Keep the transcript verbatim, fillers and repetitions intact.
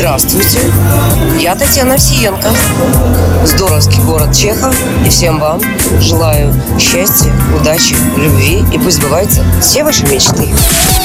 Здравствуйте, я Татьяна Овсиенко, здоровский город Чехов, и всем вам желаю счастья, удачи, любви, и пусть сбываются все ваши мечты.